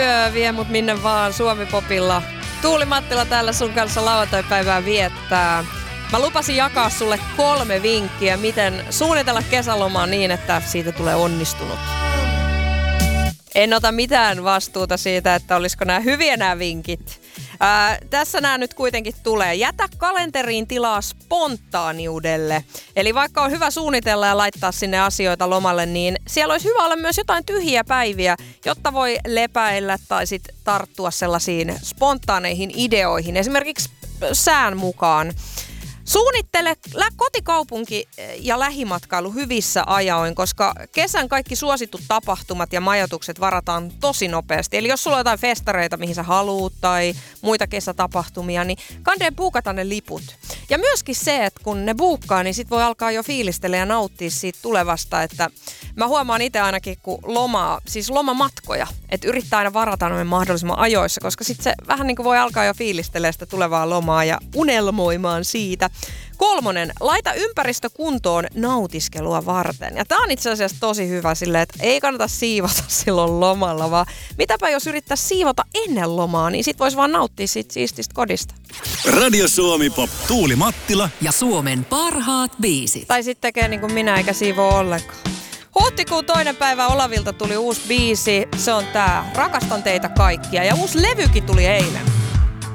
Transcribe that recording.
Vie mut minne vaan Suomi-popilla. Tuuli Mattila täällä sun kanssa lauantai-päivää viettää. Mä lupasin jakaa sulle 3 vinkkiä, miten suunnitella kesälomaa niin, että siitä tulee onnistunut. En ota mitään vastuuta siitä, että olisiko nämä hyviä nämä vinkit. Tässä nämä nyt kuitenkin tulee. Jätä kalenteriin tilaa spontaaniudelle. Eli vaikka on hyvä suunnitella ja laittaa sinne asioita lomalle, niin siellä olisi hyvä olla myös jotain tyhjiä päiviä, jotta voi lepäillä tai sit tarttua sellaisiin spontaaneihin ideoihin. Esimerkiksi sään mukaan. Suunnittele kotikaupunki ja lähimatkailu hyvissä ajoin, koska kesän kaikki suositut tapahtumat ja majoitukset varataan tosi nopeasti. Eli jos sulla on jotain festareita, mihin sä haluut tai muita kesätapahtumia, niin kannattaa buukata ne liput. Ja myöskin se, että kun ne buukkaa, niin sit voi alkaa jo fiilistellä ja nauttia siitä tulevasta. Että mä huomaan itse ainakin, kun lomamatkoja, että yrittää aina varata ne mahdollisimman ajoissa, koska sit se vähän niin kuin voi alkaa jo fiilistelemään sitä tulevaa lomaa ja unelmoimaan siitä. 3. Laita ympäristö kuntoon nautiskelua varten. Ja tää on itse asiassa tosi hyvä silleen, että ei kannata siivota silloin lomalla, vaan mitäpä jos yrittää siivota ennen lomaa, niin sit vois vaan nauttia siitä siististä kodista. Radio Suomi Pop, Tuuli Mattila ja Suomen parhaat biisit. Tai sit tekee niin kuin minä eikä siivoo ollenkaan. Huhtikuun 2. päivä Olavilta tuli uusi biisi. Se on tää Rakastan teitä kaikkia ja uusi levykin tuli eilen.